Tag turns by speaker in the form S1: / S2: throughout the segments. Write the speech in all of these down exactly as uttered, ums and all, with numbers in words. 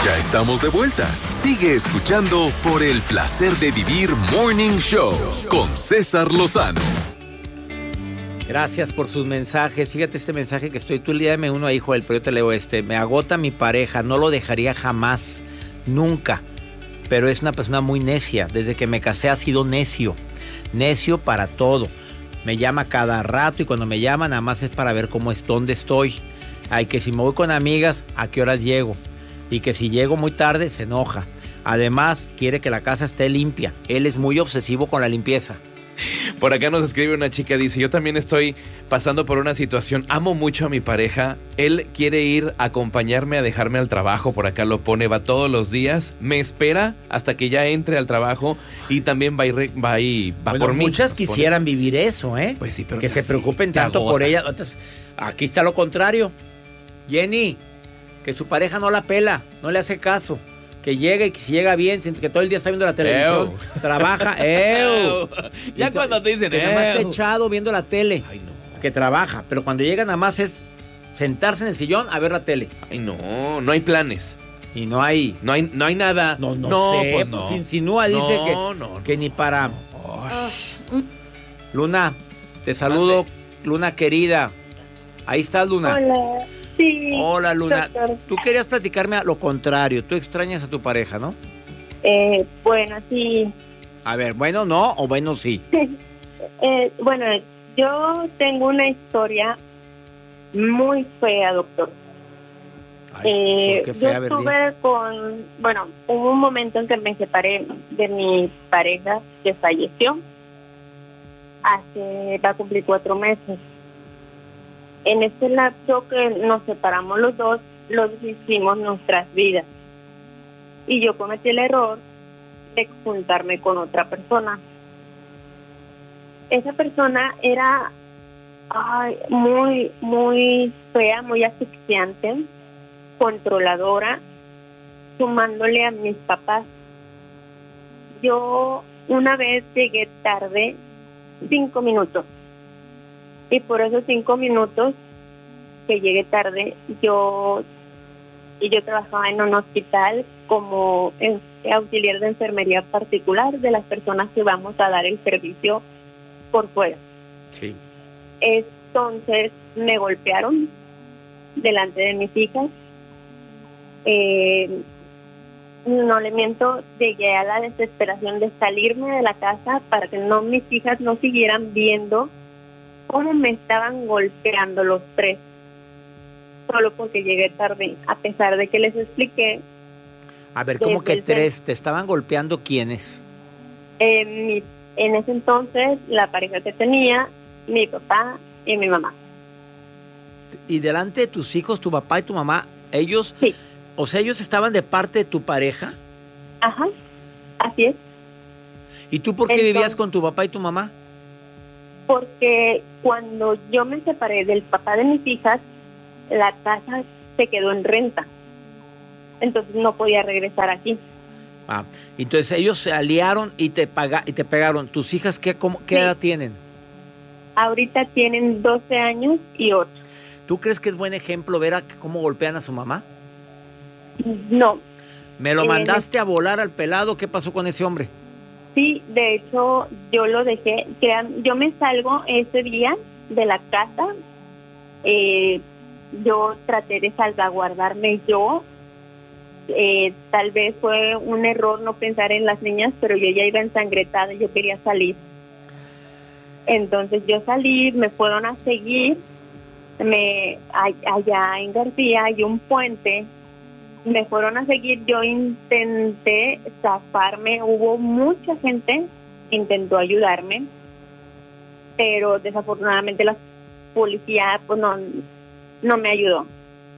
S1: Ya estamos de vuelta. Sigue escuchando por el placer de vivir Morning Show con César Lozano.
S2: Gracias por sus mensajes. Fíjate este mensaje que estoy. Tú léame uno ahí, Joel, pero yo te leo este. Me agota mi pareja, no lo dejaría jamás, nunca. Pero es una persona muy necia. Desde que me casé ha sido necio. Necio para todo. Me llama cada rato y cuando me llama nada más es para ver cómo es, dónde estoy. Ay, que si me voy con amigas, ¿a qué horas llego? Y que si llego muy tarde, se enoja. Además, quiere que la casa esté limpia. Él es muy obsesivo con la limpieza.
S3: Por acá nos escribe una chica, dice, yo también estoy pasando por una situación, amo mucho a mi pareja, él quiere ir a acompañarme a dejarme al trabajo, por acá lo pone, va todos los días, me espera hasta que ya entre al trabajo y también va y, re, va, y va
S2: bueno,
S3: por mí.
S2: Muchas quisieran pone. vivir eso, ¿eh?
S3: Pues sí, pero
S2: que se preocupen tanto agota. por ella. Aquí está lo contrario. Jenny, que su pareja no la pela, no le hace caso. Que llegue y que si llega bien, que todo el día está viendo la televisión, Ew. trabaja, ¡ew!
S3: Ya to- cuando te dicen,
S2: que nada más está echado viendo la tele,
S3: Ay, no.
S2: que trabaja, pero cuando llega nada más es sentarse en el sillón a ver la tele.
S3: Ay, no, no hay planes.
S2: Y no hay...
S3: No hay, no hay nada.
S2: No, no,
S3: no
S2: sé,
S3: pues
S2: pues
S3: no.
S2: insinúa, dice
S3: no,
S2: que,
S3: no, no,
S2: que ni para...
S3: No.
S2: Luna, te saludo, Vale. Luna querida. Ahí estás, Luna.
S4: Hola. Sí.
S2: Hola, Luna.
S4: Doctor.
S2: Tú querías platicarme a lo contrario. Tú extrañas a tu pareja, ¿no?
S4: Eh, bueno, sí.
S2: A ver, bueno, no o bueno, sí.
S4: eh, bueno, yo tengo una historia muy fea, doctor.
S2: Ay,
S4: eh,
S2: ¿por qué fea?
S4: Yo
S2: A ver,
S4: estuve con, bueno, hubo un momento en que me separé de mi pareja que falleció. Hace, va a cumplir cuatro meses. En este lapso que nos separamos los dos, los hicimos nuestras vidas. Y yo cometí el error de juntarme con otra persona. Esa persona era ay, muy, muy fea, muy asfixiante, controladora, sumándole a mis papás. Yo una vez llegué tarde, cinco minutos. Y por esos cinco minutos que llegué tarde, yo y yo trabajaba en un hospital como en, auxiliar de enfermería particular de las personas que vamos a dar el servicio por fuera.
S2: Sí.
S4: Entonces me golpearon delante de mis hijas. Eh, no le miento, llegué a la desesperación de salirme de la casa para que no mis hijas no siguieran viendo cómo me estaban golpeando los tres, solo porque llegué tarde, a pesar de que les expliqué.
S2: A ver, ¿cómo que tres? ¿Te estaban golpeando quiénes?
S4: Eh, mi, en ese entonces, la pareja que tenía, mi papá y mi mamá.
S2: ¿Y delante de tus hijos, tu papá y tu mamá, ellos,
S4: sí.
S2: o sea, ellos estaban de parte de tu pareja?
S4: Ajá, así es.
S2: ¿Y tú por qué entonces, vivías con tu papá y tu mamá?
S4: Porque cuando yo me separé del papá de mis hijas, la casa se quedó en renta. Entonces no podía regresar aquí.
S2: Ah, entonces ellos se aliaron y te paga, y te pegaron. ¿Tus hijas qué, cómo, qué sí. edad tienen?
S4: Ahorita tienen doce años y ocho.
S2: ¿Tú crees que es buen ejemplo ver a cómo golpean a su mamá?
S4: No.
S2: ¿Me lo eh, mandaste a volar al pelado? ¿Qué pasó con ese hombre?
S4: Sí, de hecho, yo lo dejé. Yo me salgo ese día de la casa. Eh, yo traté de salvaguardarme yo. Eh, tal vez fue un error no pensar en las niñas, pero yo ya iba ensangrentada y yo quería salir. Entonces yo salí, me fueron a seguir. Me, allá en García hay un puente. Me fueron a seguir, yo intenté zafarme, hubo mucha gente que intentó ayudarme, pero desafortunadamente la policía pues no, no me ayudó.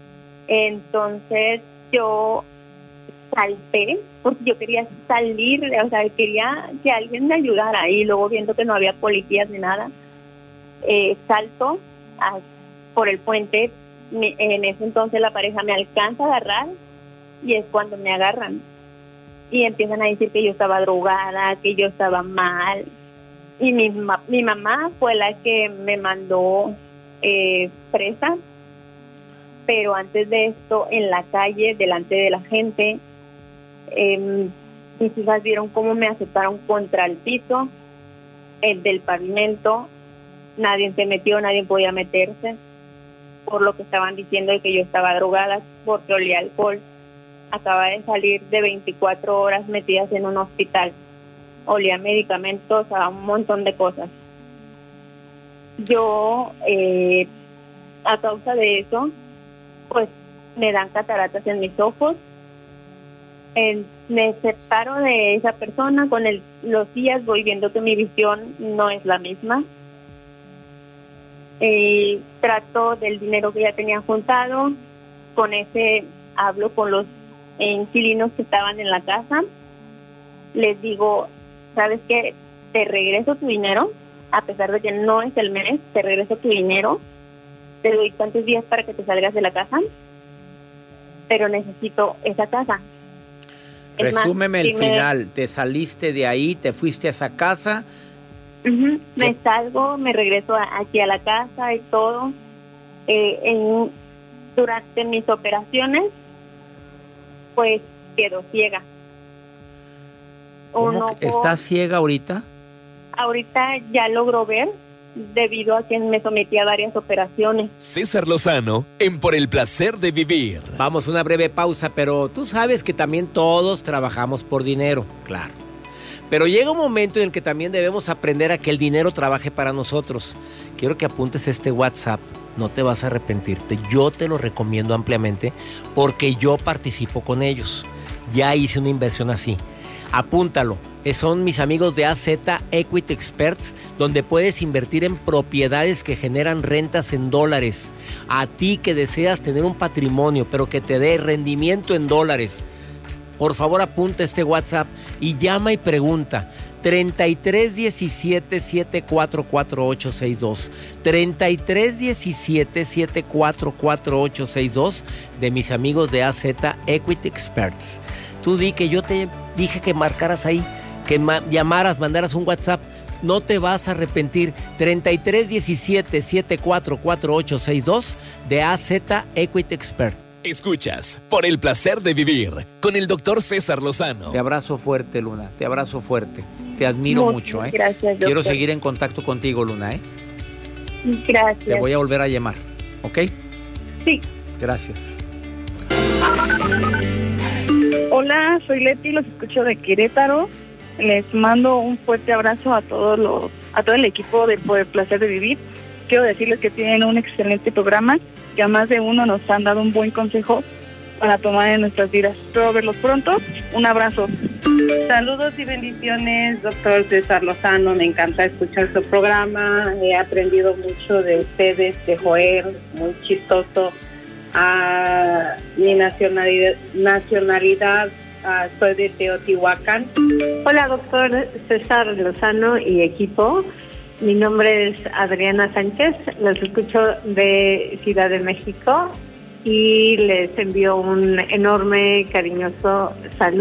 S4: Entonces yo salté, porque yo quería salir, o sea, quería que alguien me ayudara, y luego viendo que no había policías ni nada, eh, salto a, por el puente. En ese entonces la pareja me alcanza a agarrar, y es cuando me agarran y empiezan a decir que yo estaba drogada, que yo estaba mal, y mi, ma- mi mamá fue la que me mandó eh, presa pero antes de esto, en la calle, delante de la gente, eh, mis hijas vieron cómo me azotaron contra el piso, el del pavimento. Nadie se metió, nadie podía meterse, por lo que estaban diciendo de que yo estaba drogada, porque olía alcohol. Acaba de salir de veinticuatro horas metidas en un hospital. Olía medicamentos, a un montón de cosas. Yo, eh, a causa de eso, pues me dan cataratas en mis ojos. Eh, me separo de esa persona, con el, los días voy viendo que mi visión no es la misma. Eh, trato del dinero que ya tenía juntado, con ese hablo con los inquilinos que estaban en la casa, les digo, ¿sabes qué? Te regreso tu dinero, a pesar de que no es el mes, te regreso tu dinero, te doy tantos días para que te salgas de la casa, pero necesito esa casa. Es
S2: Resúmeme
S4: más,
S2: el
S4: si
S2: final,
S4: me...
S2: te saliste de ahí, te fuiste a esa casa.
S4: Uh-huh. Me salgo, me regreso a, aquí a la casa y todo. Eh, en, durante mis operaciones, pues quedo ciega.
S2: ¿Cómo
S4: Uno
S2: que estás ciega ahorita?
S4: Ahorita ya logro ver, debido a que me sometí a varias operaciones.
S1: César Lozano en Por el Placer de Vivir.
S2: Vamos, una breve pausa, pero tú sabes que también todos trabajamos por dinero, claro. Pero llega un momento en el que también debemos aprender a que el dinero trabaje para nosotros. Quiero que apuntes este WhatsApp, no te vas a arrepentirte. Yo te lo recomiendo ampliamente porque yo participo con ellos. Ya hice una inversión así. Apúntalo. Son mis amigos de A Z Equity Experts, donde puedes invertir en propiedades que generan rentas en dólares. A ti que deseas tener un patrimonio, pero que te dé rendimiento en dólares, por favor apunta este WhatsApp y llama y pregunta. treinta y tres diecisiete setenta y cuatro cuarenta y ocho sesenta y dos. treinta y tres diecisiete setenta y cuatro cuarenta y ocho sesenta y dos de mis amigos de A Z Equity Experts. Tú di que yo te dije que marcaras ahí, que ma- llamaras, mandaras un WhatsApp. No te vas a arrepentir. treinta y tres diecisiete setenta y cuatro cuarenta y ocho sesenta y dos de A Z Equity Experts.
S1: Escuchas Por el Placer de Vivir con el doctor César Lozano.
S2: Te abrazo fuerte, Luna, te abrazo fuerte. Te admiro
S4: Muchas
S2: mucho, ¿eh?
S4: Gracias, doctor.
S2: Quiero seguir en contacto contigo, Luna, ¿eh?
S4: Gracias.
S2: Te voy a volver a llamar, ¿ok?
S4: Sí.
S2: Gracias.
S5: Hola, soy Leti, los escucho de Querétaro. Les mando un fuerte abrazo a todos los, a todo el equipo de Por el Placer de Vivir. Quiero decirles que tienen un excelente programa, que a más de uno nos han dado un buen consejo para tomar en nuestras vidas. Espero verlos pronto. Un abrazo.
S6: Saludos y bendiciones, doctor César Lozano. Me encanta escuchar su programa. He aprendido mucho de ustedes, de Joel, muy chistoso. Ah, mi nacionalidad, nacionalidad ah, soy de Teotihuacán.
S7: Hola, doctor César Lozano y equipo. Mi nombre es Adriana Sánchez, los escucho de Ciudad de México y les envío un enorme, cariñoso saludo.